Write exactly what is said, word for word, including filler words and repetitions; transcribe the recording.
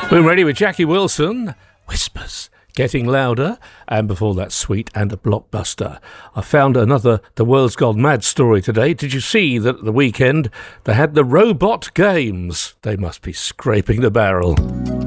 We're ready with Jackie Wilson, Whispers, Getting Louder, and before that, Sweet and a Blockbuster. I found another The World's Gone Mad story today. Did you see that at the weekend they had the Robot Games? They must be scraping the barrel.